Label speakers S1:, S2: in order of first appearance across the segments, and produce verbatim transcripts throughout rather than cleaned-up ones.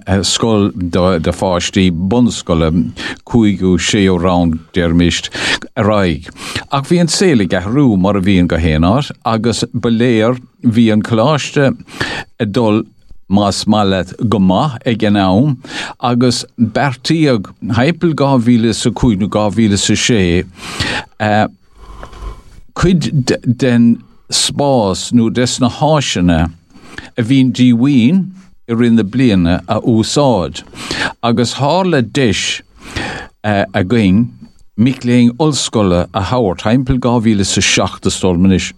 S1: skol de fáistí bunscoile cúigú sé ó rán dearmist raig. Ach bhí an céla gahrú mar a bhíon go héanaar, agus beléir bhí an chláiste a dul más mallet go maith ag an am, agus bertíag haipil gáhíle sa cúig nó gáhíle sa sé, uh, cuid den spás nó des na háisina a bhín díhuín i rinne bliana a úsáid. Agus hála dis uh, a going miléing olscoile a hauart haipil gáhíle sa seachta stolmanis.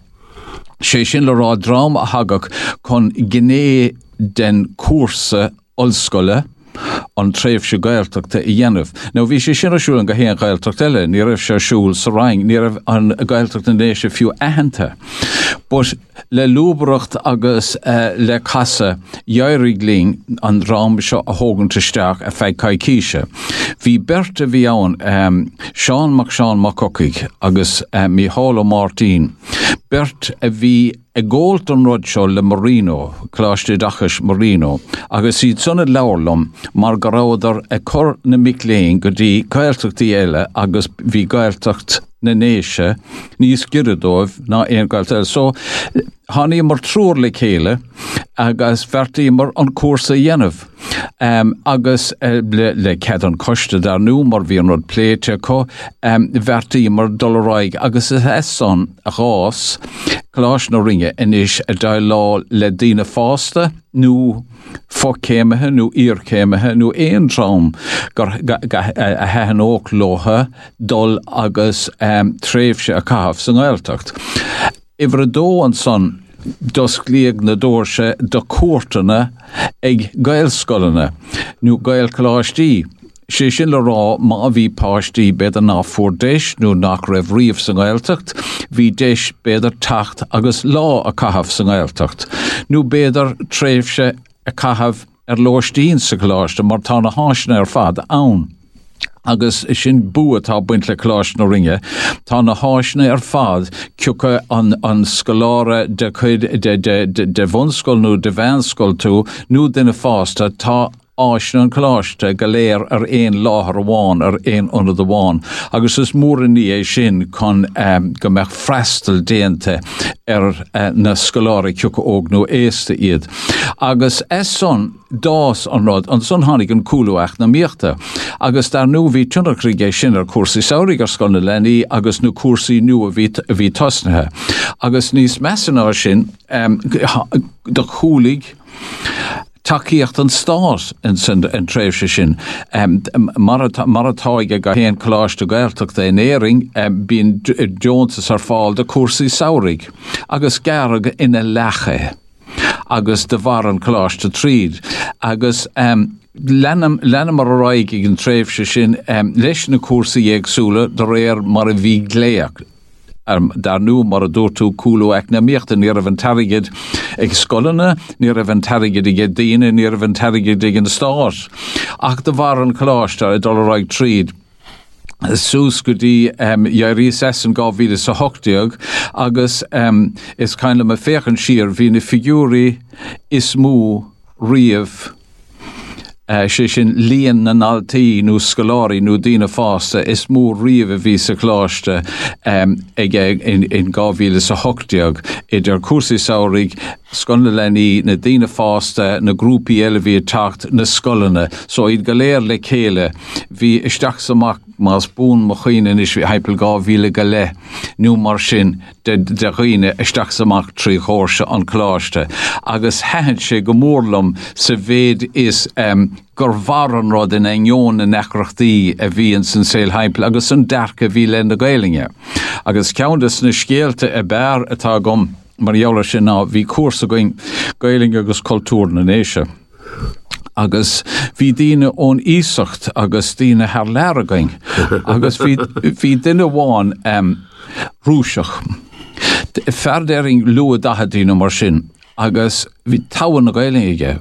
S1: sé sin le rá drám a hagach chun gné den cuasa olscoile an tréimh se gaeltachta i dhéanamh. Ná bhí sé sin asúil an go héan gaeltacht eile, ní raibh sé siúil sa raing, ní raibh an gaeltacht an éise fiú aitheanta. But le lúbaracht agus uh, le casa jairigh lín an rám seo a hógan tristeach a feidh caicíise. Bhí berta bhí ann um, Seán Mac Seán Mac agus um, Micheál Ó Martín. Bert a bhí a ggóilt an rud seo le Marino, Cláiste Dachas Marino, agus iad sunna leabharlam mar go rabhadar a chur na miléing go dtí gaeltachtaí eile agus bhí gaeltacht na néise níos giradóibh ná aon gaeltacht. So tháinig mar trúr le chéile agus bhertaí mar an cuasa dhéanamh. Um, agus uh, le, le cead an coiste dar nú mar bhí an rud pléite có um, bhertaí mar dolaráig agus is eson a gás Clás nó ringe inis a dá lá le dína fásta nó focéimethe nó íorcéimethe nó éon trám gur a hean óg lotha dul agus um, tréimhse a cahabh san gaeltacht. Ifar a dó an son dos líag na dóirse do cuairteanna ag gaelscoilena nó gaelchláistí. sé sin le rá má bhí páistí beidir ná fuór deis nó nach raibh riamh san gaeltacht, bhí deis beidir tacht agus lá a cahabh san gaeltacht. Nó beidir tréimhse a cahabh ar lóistín sa chláiste mar tá na háisina ar fad ann. Agus sin bua tá buint le Clás nó ringe, tá na háisina ar fad ciúcha an, an scolára de chuid de, de, de, de bhunscoil nó de bhenscoil tú nó duna fásta tá áisina an chláiste go léir ar éon láthair amháin ar éon ionad amháin. Agus is mór in ní é sin chun um, go mbeadh freistal déanta ar uh, na scolára ciúcha óg nó éasta iad. Agus es son dás an rud, an son tháinig an cúlúach na míochta. Agus dar nó bhí tunachrig é sin ar cuasaí saoraigh ar scoil na lení agus nó cuasaí nua a bhí tosnathe. Agus níos mesan á sin um, do chúlaigh takeíocht an stát in sin an tréimhse sin. Um, mar atáige go héan chláiste gaeltachta in éiring um, bíon Jonesas ar fáil de cuasaí saoraigh agus gearrag ina lecha agus de bhar an chláiste tríd agus um, Lenam, lenam mar a raig ag an tréimhse sin um, leis na cuasaí éagsúla do réir mar a bhí gléach. Um, dar nú mar a dúirtú cúlúach na míochta ní raibh an tarigid ag scoilena, ní raibh an tarigid ag daine, ní raibh an tarigid ag an stát. Ach de bhar an chláiste a dul raig tríd. Sús go dtí um, jairrí sesan gáhíle sa hochtaíoch agus um, is cainle me féchan siar hí na figiúrí is mú riamh Uh, sé sin líon na naltaí nó scoláirí nó dína fásta is mó riamh a bhí sa chláiste um, ag in, in gáhíle sa hochtaíoch idir cuasaí saoraigh scoil na lení na dína fásta na grúpaí eile bhí tacht na scoilena. So iad go léir le chéile bhí isteach samach más bún mo chuoine is bhí haipil gáhíle go le nó mar sin de, de chuoine isteach samach trí chóirse an chláiste. Agus heithid sé go mórlam sa bhéad is um, gur bhar an rud in aignón na necrachtaí a bhíonn san saol haipil agus an dearca bhí le na Gaeilge. Agus ceantas na scéalta a bear atá gom mar eolar sin ná bhí cuasa going Gaeilge agus cultúr na néise. Agus bhí daoine ón ísacht agus daoine thar lear going. Agus bhí, bhí duine bháin um, rúiseach. Ferdéiring lua dahadína mar sin. Agus bhí tabhair na Gaeilge.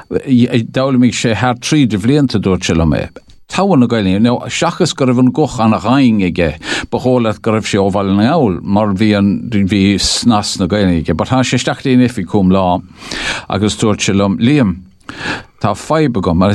S1: Dála mig sé thar tríd a bhblianta dúirt se le mé. Tabhair na Gaeilge. Ná seachas go raibh an goch an a ghaing ige, bachólacht go raibh sé ó bhaile na eol, mar bhí an bhí snas na Gaeilge. But tá sé steach daoine ifi cum lá, agus dúirt se lem, Liam, tá faibe gom,